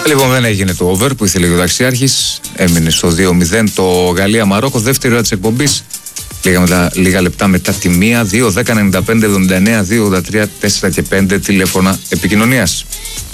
Λοιπόν, δεν έγινε το over που ήθελε ο Ταξιάρχης. Έμεινε στο 2-0 το Γαλλία-Μαρόκο. Δεύτερη ώρα της εκπομπής. Λίγα λεπτά μετά τη 1, 2, 10, 95, 79, 2, 83, 4 και 5 τηλέφωνα επικοινωνίας.